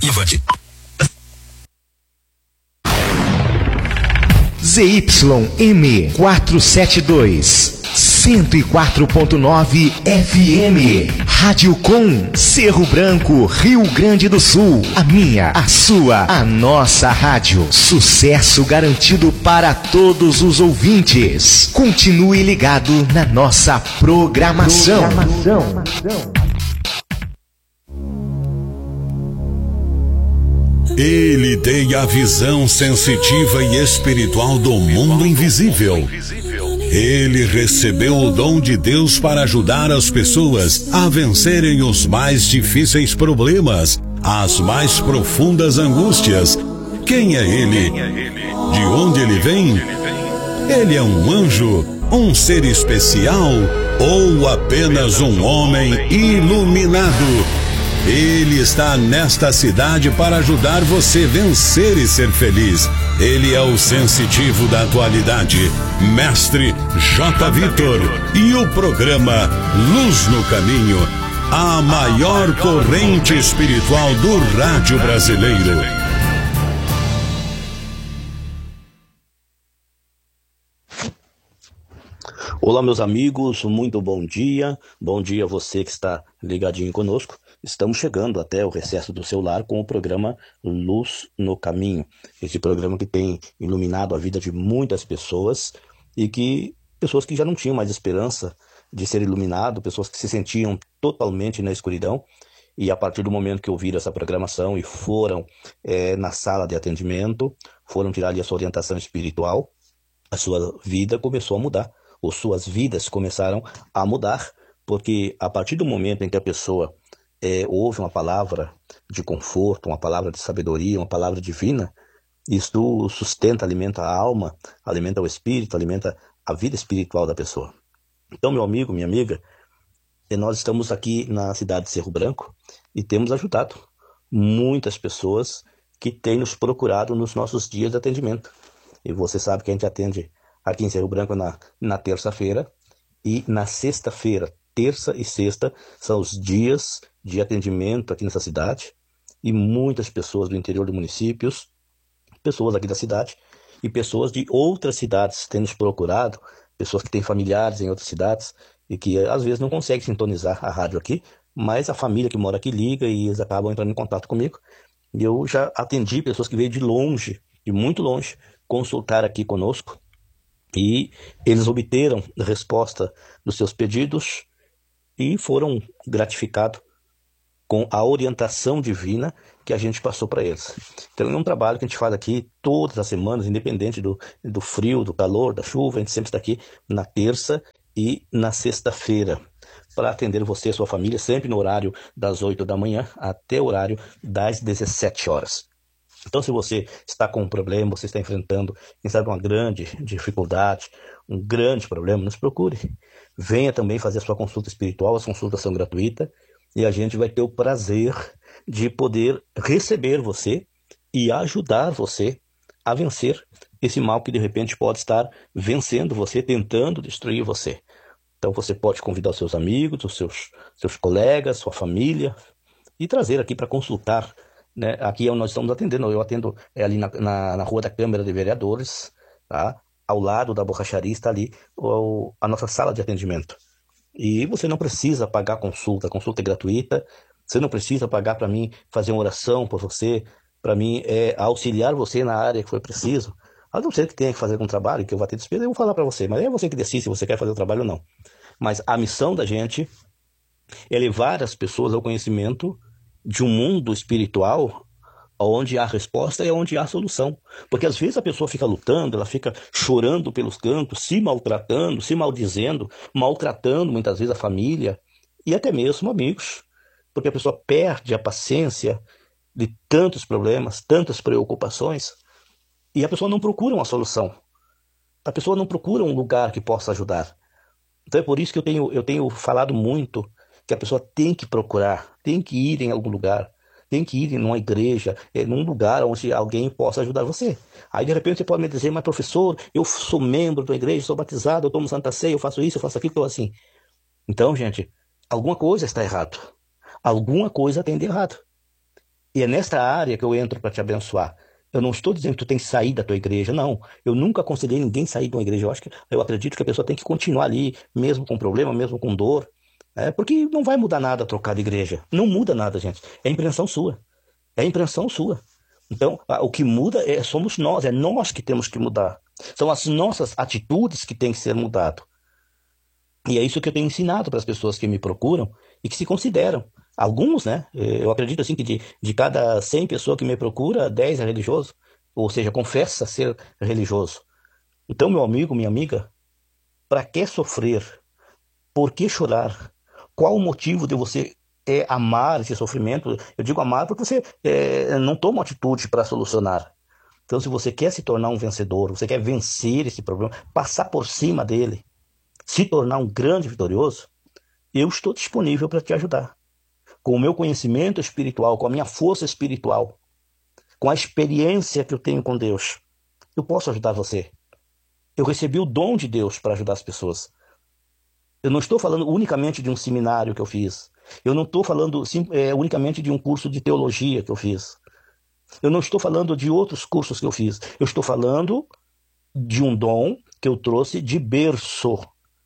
ZYM 472, 104.9 FM, Rádio Com, Cerro Branco, Rio Grande do Sul. A minha, a sua, a nossa rádio. Sucesso garantido para todos os ouvintes. Continue ligado na nossa programação. Ele tem a visão sensitiva e espiritual do mundo invisível. Ele recebeu o dom de Deus para ajudar as pessoas a vencerem os mais difíceis problemas, as mais profundas angústias. Quem é ele? De onde ele vem? Ele é um anjo, um ser especial ou apenas um homem iluminado? Ele está nesta cidade para ajudar você a vencer e ser feliz. Ele é o sensitivo da atualidade, Mestre J. Vitor, e o programa Luz no Caminho, a maior corrente espiritual do rádio brasileiro. Olá, meus amigos, muito bom dia. Bom dia a você que está ligadinho conosco. Estamos chegando até o recesso do seu lar com o programa Luz no Caminho. Esse programa que tem iluminado a vida de muitas pessoas e pessoas que já não tinham mais esperança de ser iluminado, pessoas que se sentiam totalmente na escuridão, e a partir do momento que ouviram essa programação e foram na sala de atendimento, foram tirar ali a sua orientação espiritual, a sua vida começou a mudar, ou suas vidas começaram a mudar, porque a partir do momento em que a pessoa ouve uma palavra de conforto, uma palavra de sabedoria, uma palavra divina, isto sustenta, alimenta a alma, alimenta o espírito, alimenta a vida espiritual da pessoa. Então, meu amigo, minha amiga, nós estamos aqui na cidade de Cerro Branco e temos ajudado muitas pessoas que têm nos procurado nos nossos dias de atendimento. E você sabe que a gente atende aqui em Cerro Branco na terça-feira e na sexta-feira. Terça e sexta são os dias de atendimento aqui nessa cidade, e muitas pessoas do interior do município, pessoas aqui da cidade e pessoas de outras cidades têm nos procurado, pessoas que têm familiares em outras cidades e que às vezes não conseguem sintonizar a rádio aqui, mas a família que mora aqui liga e eles acabam entrando em contato comigo. E eu já atendi pessoas que veio de longe, de muito longe, consultar aqui conosco, e eles obteram resposta dos seus pedidos e foram gratificados com a orientação divina que a gente passou para eles. Então é um trabalho que a gente faz aqui todas as semanas, independente do frio, do calor, da chuva. A gente sempre está aqui na terça e na sexta-feira para atender você e sua família, sempre no horário das 8 da manhã até o horário das 17 horas. Então, se você está com um problema, você está enfrentando, quem sabe, uma grande dificuldade, um grande problema, nos procure. Venha também fazer a sua consulta espiritual, as consultas são gratuitas, e a gente vai ter o prazer de poder receber você e ajudar você a vencer esse mal que de repente pode estar vencendo você, tentando destruir você. Então você pode convidar os seus amigos, os seus colegas, sua família, e trazer aqui para consultar, né? Aqui é onde nós estamos atendendo. Eu atendo ali na Rua da Câmara de Vereadores, tá? Ao lado da borracharia está ali a nossa sala de atendimento. E você não precisa pagar a consulta é gratuita. Você não precisa pagar para mim fazer uma oração por você, para mim auxiliar você na área que for preciso. A não ser que tenha que fazer um trabalho, que eu vou ter despesa, eu vou falar para você, mas é você que decide se você quer fazer o trabalho ou não. Mas a missão da gente é levar as pessoas ao conhecimento de um mundo espiritual onde há resposta e onde há solução. Porque às vezes a pessoa fica lutando, ela fica chorando pelos cantos, se maltratando, se maldizendo, maltratando muitas vezes a família e até mesmo amigos. Porque a pessoa perde a paciência de tantos problemas, tantas preocupações, e a pessoa não procura uma solução. A pessoa não procura um lugar que possa ajudar. Então é por isso que eu tenho falado muito que a pessoa tem que procurar, tem que ir em algum lugar, tem que ir em uma igreja, num lugar onde alguém possa ajudar você. Aí de repente você pode me dizer, mas professor, eu sou membro da igreja, sou batizado, eu tomo Santa Ceia, eu faço isso, eu faço aquilo, estou assim. Então, gente, alguma coisa está errado. Alguma coisa tem de errado. E é nesta área que eu entro para te abençoar. Eu não estou dizendo que tu tem que sair da tua igreja, não. Eu nunca aconselhei ninguém sair de uma igreja. Eu acredito que a pessoa tem que continuar ali, mesmo com problema, mesmo com dor. Porque não vai mudar nada trocar de igreja. Não muda nada, gente. É impressão sua. É impressão sua. Então, o que muda somos nós. É nós que temos que mudar. São as nossas atitudes que têm que ser mudadas. E é isso que eu tenho ensinado para as pessoas que me procuram e que se consideram. Alguns, né? Eu acredito assim que de cada 100 pessoas que me procura, 10 é religioso. Ou seja, confessa ser religioso. Então, meu amigo, minha amiga, para que sofrer? Por que chorar? Qual o motivo de você amar esse sofrimento? Eu digo amar porque você não toma atitude para solucionar. Então, se você quer se tornar um vencedor, você quer vencer esse problema, passar por cima dele, se tornar um grande vitorioso, eu estou disponível para te ajudar. Com o meu conhecimento espiritual, com a minha força espiritual, com a experiência que eu tenho com Deus, eu posso ajudar você. Eu recebi o dom de Deus para ajudar as pessoas. Eu não estou falando unicamente de um seminário que eu fiz. Eu não estou falando unicamente de um curso de teologia que eu fiz. Eu não estou falando de outros cursos que eu fiz. Eu estou falando de um dom que eu trouxe de berço.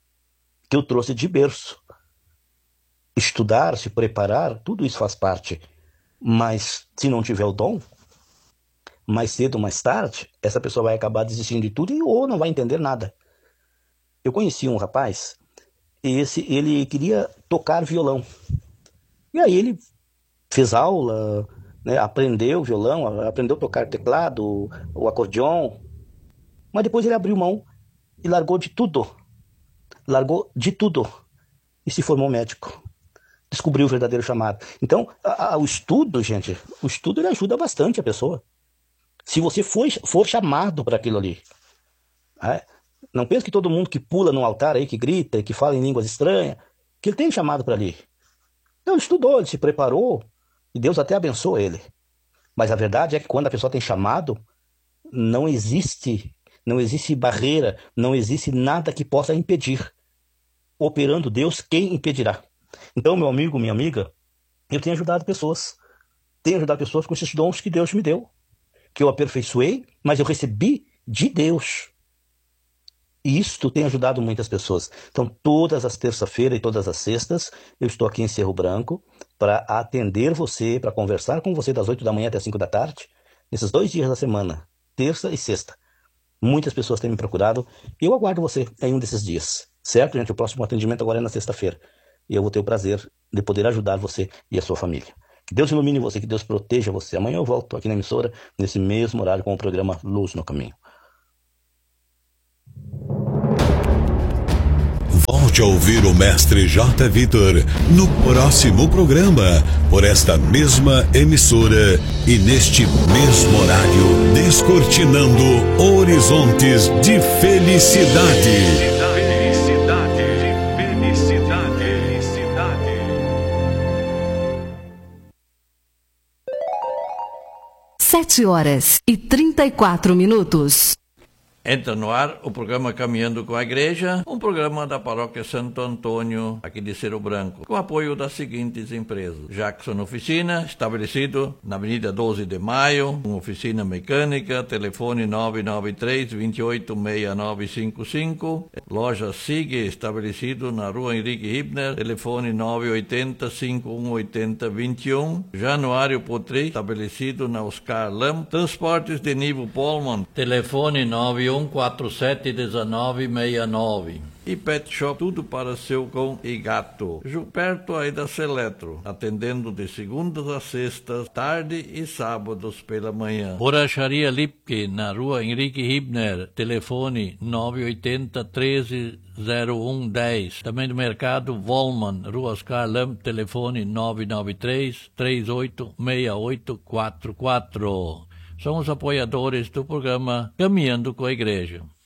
Estudar, se preparar, tudo isso faz parte. Mas se não tiver o dom, mais cedo ou mais tarde, essa pessoa vai acabar desistindo de tudo ou não vai entender nada. Eu conheci um rapaz, ele queria tocar violão. E aí ele fez aula, né, aprendeu violão, aprendeu a tocar teclado, o acordeon, mas depois ele abriu mão e largou de tudo e se formou médico. Descobriu o verdadeiro chamado. Então, o estudo, gente, ele ajuda bastante a pessoa. Se você for chamado para aquilo ali. Não pense que todo mundo que pula no altar aí, que grita, que fala em línguas estranhas, que ele tem chamado para ali. Então, ele estudou, ele se preparou, e Deus até abençoou ele. Mas a verdade é que quando a pessoa tem chamado, não existe barreira, não existe nada que possa impedir. Operando Deus, quem impedirá? Então, meu amigo, minha amiga, eu tenho ajudado pessoas. Tenho ajudado pessoas com esses dons que Deus me deu. Que eu aperfeiçoei, mas eu recebi de Deus. E isto tem ajudado muitas pessoas. Então, todas as terças-feiras e todas as sextas, eu estou aqui em Cerro Branco para atender você, para conversar com você das 8 da manhã até 5 da tarde, nesses 2 dias da semana, terça e sexta. Muitas pessoas têm me procurado e eu aguardo você em um desses dias. Certo, gente? O próximo atendimento agora é na sexta-feira. E eu vou ter o prazer de poder ajudar você e a sua família. Que Deus ilumine você, que Deus proteja você. Amanhã eu volto aqui na emissora, nesse mesmo horário, com o programa Luz no Caminho. Volte a ouvir o Mestre J. Vitor no próximo programa, por esta mesma emissora e neste mesmo horário, descortinando horizontes de felicidade. 7h34. Entra no ar o programa Caminhando com a Igreja, um programa da Paróquia Santo Antônio, aqui de Cerro Branco, com apoio das seguintes empresas: Jackson Oficina, estabelecido na Avenida 12 de Maio, uma oficina mecânica, telefone 993-286955. Loja SIG, estabelecido na Rua Henrique Hibner, telefone 980-5180-21. Januário Potri, estabelecido na Oscar Lam. Transportes de Nivo Polman, telefone 91471969. E Pet Shop, tudo para seu cão e gato. Perto aí da Seletro, atendendo de segundas a sextas, tarde e sábados pela manhã. Borracharia Lipke, na Rua Henrique Hibner, telefone 980-130110. Também do Mercado Volman, Rua Oscar Lam, telefone 993-386844. São os apoiadores do programa Caminhando com a Igreja.